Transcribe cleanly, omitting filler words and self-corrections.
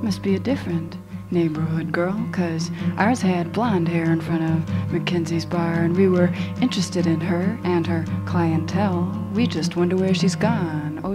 must be a different neighborhood girl, 'cause ours had blonde hair in front of Mackenzie's bar, and we were interested in her and her clientele. We just wonder where she's gone. Oh,